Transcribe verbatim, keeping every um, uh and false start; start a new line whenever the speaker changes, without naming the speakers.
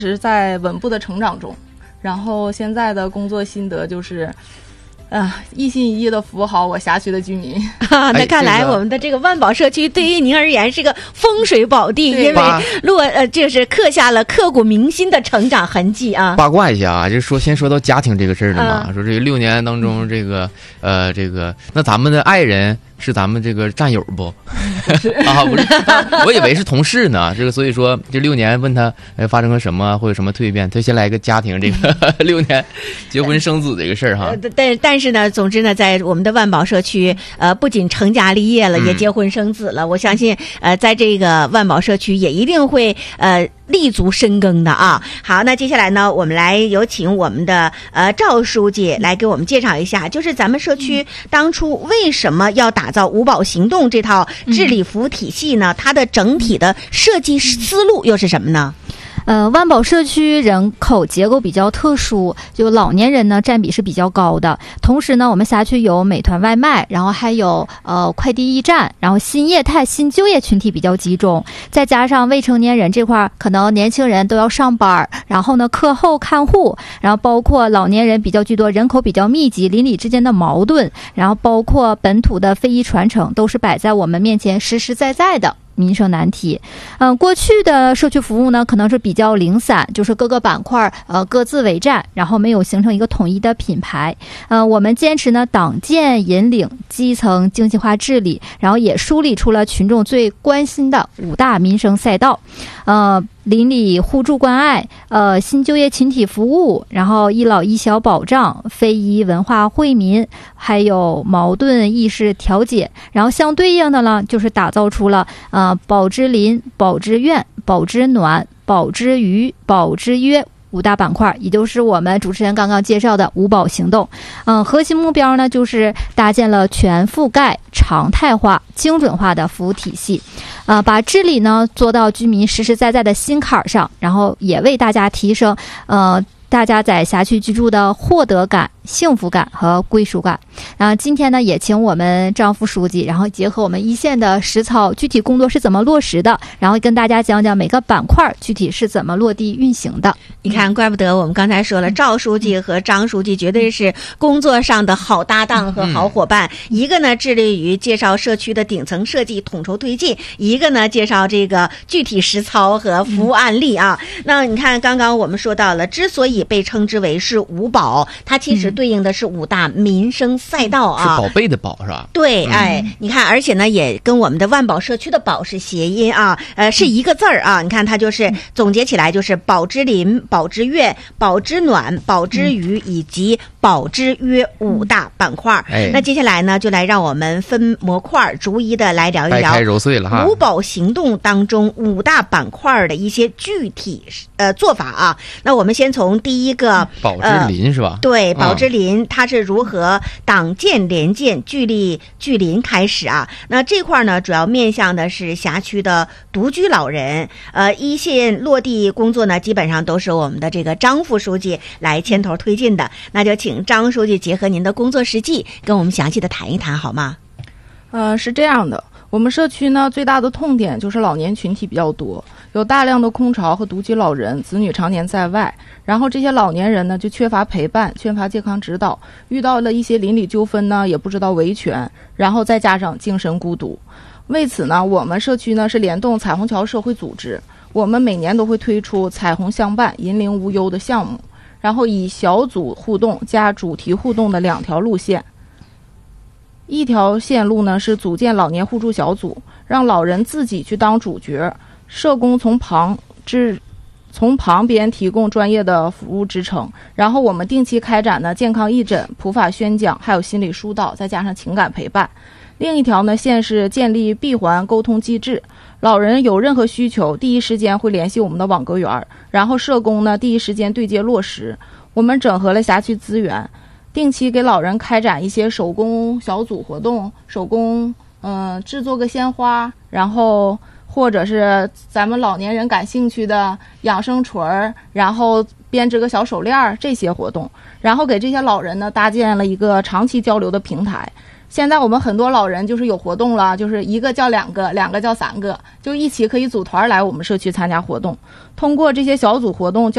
是在稳步的成长中，然后现在的工作心得就是啊，一心一意的服务好我辖区的居民。
啊、那看来我们的这个万宝社区对于您而言是个风水宝地，因为落呃，这是刻下了刻骨铭心的成长痕迹啊。
八卦一下啊，就说先说到家庭这个事儿了嘛，嗯、说这个六年当中，这个呃，这个那咱们的爱人是咱们这个战友不？啊，不是，我以为是同事呢。这个所以说这六年问他哎发生了什么，会有什么蜕变？他先来个家庭这个六年结婚生子这个事儿哈。
但但是呢，总之呢，在我们的万宝社区，呃，不仅成家立业了，也结婚生子了。嗯、我相信，呃，在这个万宝社区也一定会呃立足深耕的啊。好，那接下来呢，我们来有请我们的呃赵书记来给我们介绍一下，就是咱们社区当初为什么要打造五保行动这套治理服务体系呢？它的整体的设计思路又是什么呢？
呃，万宝社区人口结构比较特殊，就老年人呢占比是比较高的。同时呢，我们辖区有美团外卖，然后还有呃快递驿站，然后新业态、新就业群体比较集中，再加上未成年人这块，可能年轻人都要上班，然后呢课后看护，然后包括老年人比较居多，人口比较密集，邻里之间的矛盾，然后包括本土的非遗传承，都是摆在我们面前实实在在的民生难题。嗯、呃，过去的社区服务呢，可能是比较零散，就是各个板块呃各自为战，然后没有形成一个统一的品牌。呃，我们坚持呢党建引领基层精细化治理，然后也梳理出了群众最关心的五大民生赛道，呃。邻里互助关爱，呃，新就业群体服务，然后一老一小保障，非遗文化惠民，还有矛盾意识调解，然后相对应的呢，就是打造出了呃保之邻、保之院、保之暖、保之余、保之约五大板块，也就是我们主持人刚刚介绍的五保行动。嗯，核心目标呢，就是搭建了全覆盖、常态化、精准化的服务体系，呃，把治理呢做到居民实实在在的心坎上，然后也为大家提升呃大家在辖区居住的获得感、幸福感和归属感。然后今天呢，也请我们张副书记，然后结合我们一线的实操，具体工作是怎么落实的，然后跟大家讲讲每个板块具体是怎么落地运行的。
你看，怪不得我们刚才说了，赵书记和张书记绝对是工作上的好搭档和好伙伴。嗯、一个呢，致力于介绍社区的顶层设计，统筹推进；一个呢，介绍这个具体实操和服务案例啊。嗯、那你看，刚刚我们说到了，之所以被称之为是五保，它其实对应的是五大民生赛道啊，
是宝贝的宝是吧？
对，哎，你看，而且呢，也跟我们的万宝社区的宝是谐音啊，呃，是一个字儿啊。你看，它就是总结起来就是保之邻、保之院、保之暖、保之余以及保之约五大板块。哎，那接下来呢，就来让我们分模块逐一的来聊一聊
掰开揉碎了哈。
五保行动当中五大板块的一些具体呃做法啊。那我们先从第一个
保之邻、呃、是吧？
对，保之邻、嗯、它是如何党建联建聚力聚邻开始啊？那这块呢，主要面向的是辖区的独居老人，呃，一线落地工作呢，基本上都是我们的这个张副书记来牵头推进的。那就请张书记结合您的工作实际，跟我们详细的谈一谈好吗？
呃，是这样的，我们社区呢最大的痛点就是老年群体比较多，有大量的空巢和独居老人，子女常年在外，然后这些老年人呢就缺乏陪伴，缺乏健康指导，遇到了一些邻里纠纷呢也不知道维权，然后再加上精神孤独。为此呢，我们社区呢是联动彩虹桥社会组织，我们每年都会推出彩虹相伴银龄无忧的项目，然后以小组互动加主题互动的两条路线。一条线路呢是组建老年互助小组，让老人自己去当主角，社工从旁支从旁边提供专业的服务支撑，然后我们定期开展呢健康义诊、普法宣讲，还有心理疏导，再加上情感陪伴。另一条呢线是建立闭环沟通机制，老人有任何需求，第一时间会联系我们的网格员，然后社工呢第一时间对接落实。我们整合了辖区资源，定期给老人开展一些手工小组活动，手工嗯、呃、制作个鲜花，然后或者是咱们老年人感兴趣的养生锤儿，然后编织个小手链，这些活动，然后给这些老人呢搭建了一个长期交流的平台。现在我们很多老人就是有活动了，就是一个叫两个，两个叫三个，就一起可以组团来我们社区参加活动。通过这些小组活动，